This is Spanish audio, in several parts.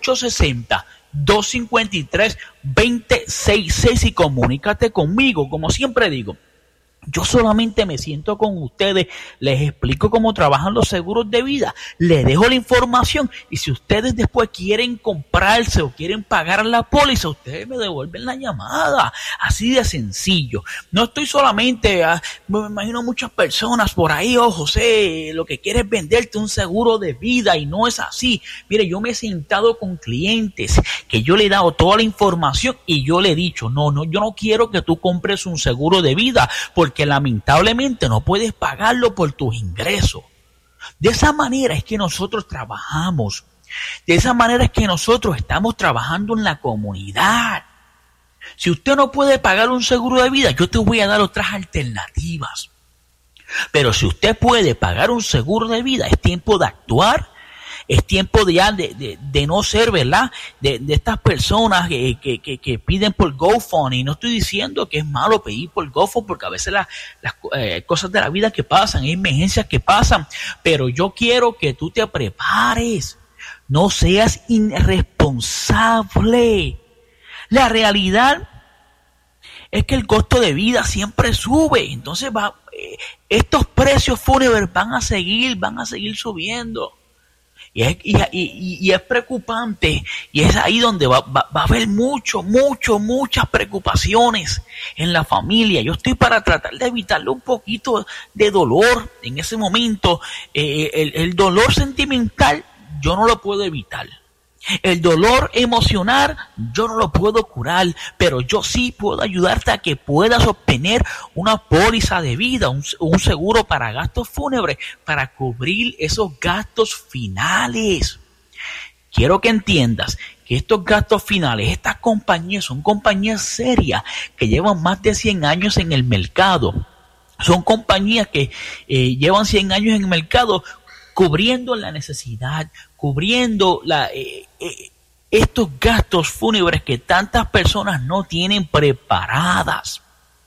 860-253-2066 y comunícate conmigo. Como siempre digo, yo solamente me siento con ustedes, les explico cómo trabajan los seguros de vida, les dejo la información y si ustedes después quieren comprarse o quieren pagar la póliza, ustedes me devuelven la llamada, así de sencillo. No estoy solamente, me imagino muchas personas por ahí, José, lo que quieres es venderte un seguro de vida y no es así. Mire, yo me he sentado con clientes que yo le he dado toda la información y yo le he dicho, no, yo no quiero que tú compres un seguro de vida porque lamentablemente no puedes pagarlo por tus ingresos. De esa manera es que nosotros trabajamos. De esa manera es que nosotros estamos trabajando en la comunidad. Si usted no puede pagar un seguro de vida, yo te voy a dar otras alternativas. Pero si usted puede pagar un seguro de vida, es tiempo de actuar. Es tiempo de no ser, ¿verdad? De estas personas que piden por GoFundMe. No estoy diciendo que es malo pedir por GoFundMe, porque a veces las cosas de la vida que pasan, hay emergencias que pasan. Pero yo quiero que tú te prepares. No seas irresponsable. La realidad es que el costo de vida siempre sube. Entonces estos precios fúnebres van a seguir subiendo. Y es preocupante, y es ahí donde va a haber muchas preocupaciones en la familia. Yo estoy para tratar de evitarle un poquito de dolor en ese momento. El dolor sentimental yo no lo puedo evitar. El dolor emocional yo no lo puedo curar, pero yo sí puedo ayudarte a que puedas obtener una póliza de vida, un seguro para gastos fúnebres, para cubrir esos gastos finales. Quiero que entiendas que estos gastos finales, estas compañías son compañías serias que llevan más de 100 años en el mercado. Son compañías que llevan 100 años en el mercado cubriendo la necesidad, cubriendo estos gastos fúnebres que tantas personas no tienen preparadas.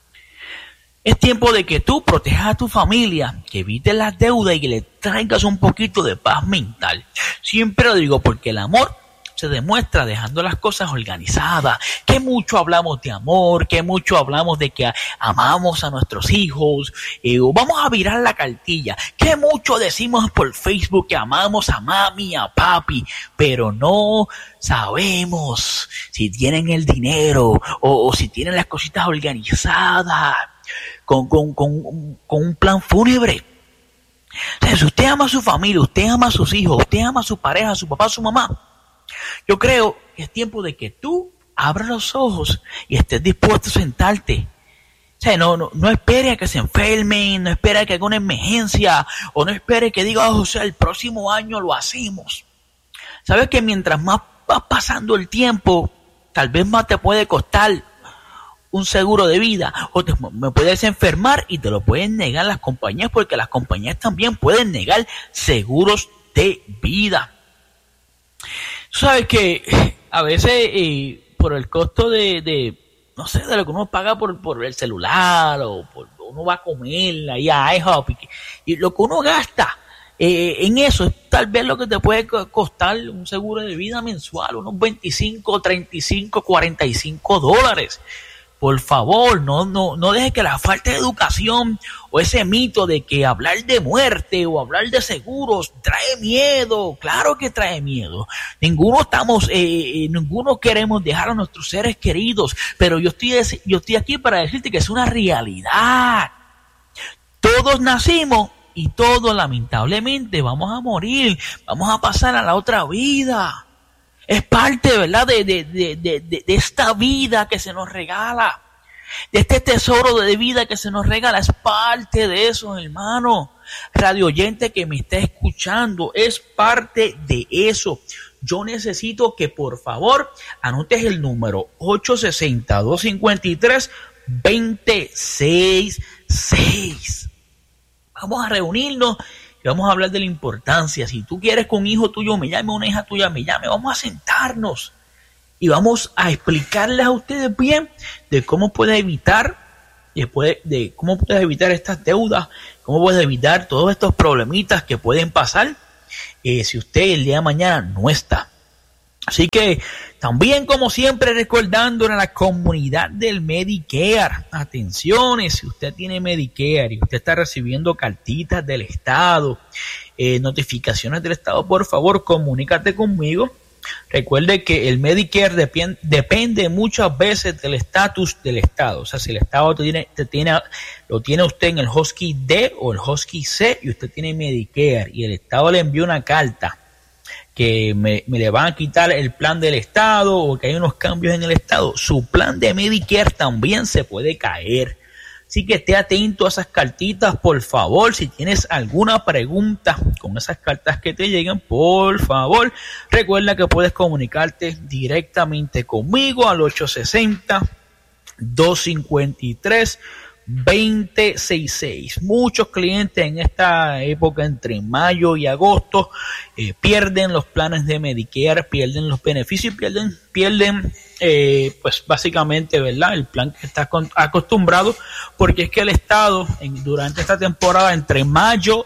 Es tiempo de que tú protejas a tu familia, que evites las deudas y que le traigas un poquito de paz mental. Siempre lo digo porque el amor se demuestra dejando las cosas organizadas. Que mucho hablamos de amor, que mucho hablamos de que amamos a nuestros hijos, o vamos a virar la cartilla. Que mucho decimos por Facebook que amamos a mami, a papi, pero no sabemos si tienen el dinero o si tienen las cositas organizadas con un plan fúnebre. O sea, si usted ama a su familia, usted ama a sus hijos, usted ama a su pareja, a su papá, a su mamá, yo creo que es tiempo de que tú abras los ojos y estés dispuesto a sentarte. O sea, no espere a que se enfermen, no espere a que haga una emergencia, o no espere que diga, José, el próximo año lo hacemos. Sabes que mientras más va pasando el tiempo, tal vez más te puede costar un seguro de vida, o me puedes enfermar y te lo pueden negar las compañías, porque las compañías también pueden negar seguros de vida. Sabes que a veces por el costo de no sé, de lo que uno paga por el celular o por uno va a comer ahí a IHOP y lo que uno gasta en eso es tal vez lo que te puede costar un seguro de vida mensual, unos 25, 35, 45 dólares. Por favor, no deje que la falta de educación o ese mito de que hablar de muerte o hablar de seguros trae miedo. Claro que trae miedo. Ninguno queremos dejar a nuestros seres queridos, pero yo estoy aquí para decirte que es una realidad. Todos nacimos y todos lamentablemente vamos a morir, vamos a pasar a la otra vida. Es parte, ¿verdad?, de esta vida que se nos regala, de este tesoro de vida que se nos regala. Es parte de eso, hermano. Radio oyente que me está escuchando, es parte de eso. Yo necesito que por favor anotes el número 860-253-2066. Vamos a reunirnos y vamos a hablar de la importancia. Si tú quieres que un hijo tuyo me llame, una hija tuya me llame, vamos a sentarnos y vamos a explicarles a ustedes bien de cómo puedes evitar, de cómo puedes evitar estas deudas, cómo puedes evitar todos estos problemitas que pueden pasar si usted el día de mañana no está. Así que también, como siempre, recordándole a la comunidad del Medicare, atenciones, si usted tiene Medicare y usted está recibiendo cartitas del Estado, notificaciones del Estado, por favor, comunícate conmigo. Recuerde que el Medicare depende muchas veces del estatus del Estado. O sea, si el Estado lo tiene usted en el Husky D o el Husky C y usted tiene Medicare y el Estado le envió una carta que me le van a quitar el plan del Estado o que hay unos cambios en el Estado, su plan de Medicare también se puede caer. Así que esté atento a esas cartitas, por favor. Si tienes alguna pregunta con esas cartas que te lleguen, por favor, recuerda que puedes comunicarte directamente conmigo al 860-253-2066. Muchos clientes en esta época entre mayo y agosto pierden los planes de Medicare, pierden los beneficios, pierden pues básicamente, ¿verdad?, el plan que está acostumbrado, porque es que el Estado durante esta temporada entre mayo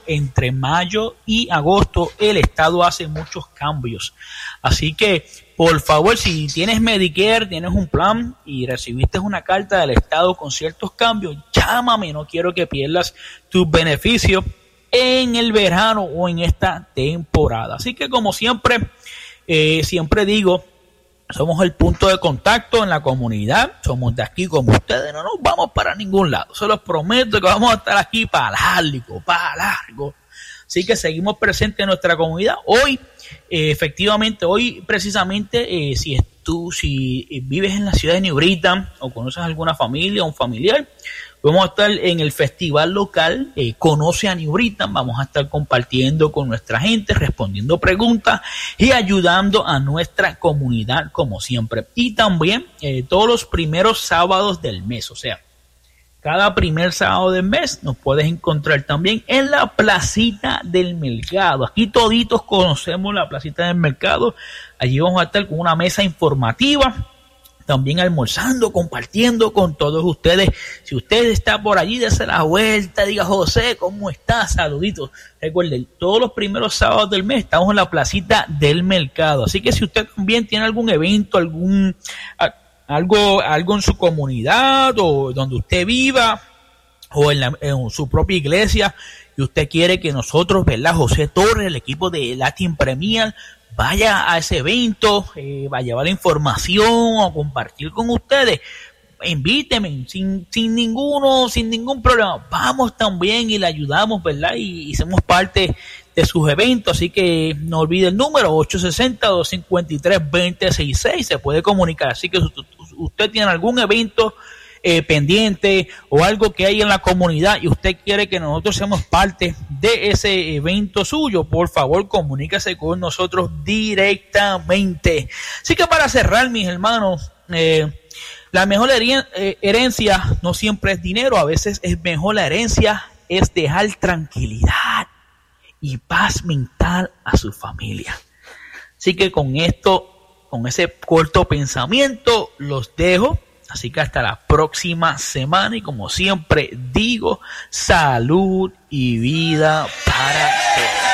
y agosto el Estado hace muchos cambios. Así que por favor, si tienes Medicare, tienes un plan y recibiste una carta del Estado con ciertos cambios, llámame, no quiero que pierdas tus beneficios en el verano o en esta temporada. Así que como siempre, siempre digo, somos el punto de contacto en la comunidad, somos de aquí como ustedes, no nos vamos para ningún lado, se los prometo que vamos a estar aquí para largo. Así que seguimos presentes en nuestra comunidad. Hoy, efectivamente, precisamente, si vives en la ciudad de New Britain o conoces alguna familia o un familiar, vamos a estar en el festival local, Conoce a New Britain. Vamos a estar compartiendo con nuestra gente, respondiendo preguntas y ayudando a nuestra comunidad como siempre. Y también todos los primeros sábados del mes, o sea, cada primer sábado del mes nos puedes encontrar también en la placita del mercado. Aquí toditos conocemos la placita del mercado. Allí vamos a estar con una mesa informativa, también almorzando, compartiendo con todos ustedes. Si usted está por allí, dése la vuelta, diga: José, ¿cómo estás? Saluditos. Recuerden, todos los primeros sábados del mes estamos en la placita del mercado. Así que si usted también tiene algún evento, algo en su comunidad o donde usted viva o en su propia iglesia y usted quiere que nosotros, ¿verdad?, José Torres, el equipo de Latin Premier, vaya a ese evento, va a llevar la información o compartir con ustedes, invíteme sin ningún problema. Vamos también y le ayudamos, ¿verdad? Y somos parte de sus eventos. Así que no olvide el número 860-253-2066. Se puede comunicar. Así que si usted tiene algún evento pendiente o algo que hay en la comunidad y usted quiere que nosotros seamos parte de ese evento suyo, por favor comuníquese con nosotros directamente. Así que para cerrar, mis hermanos, la mejor herencia no siempre es dinero. A veces es mejor la herencia es dejar tranquilidad y paz mental a su familia. Así que con esto, con ese corto pensamiento, los dejo. Así que hasta la próxima semana y como siempre digo, salud y vida para todos.